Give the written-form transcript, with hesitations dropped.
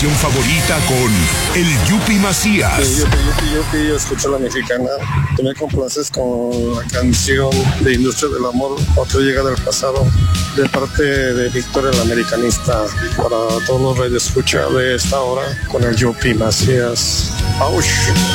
canción favorita con el Yupi Macías. Sí, yo escucho la mexicana. Tú me complaces con la canción de Industria del Amor, Otro Llega del Pasado, de parte de Víctor el Americanista, para todos los radioescuchas de esta hora con el Yupi Macías. ¡Auch!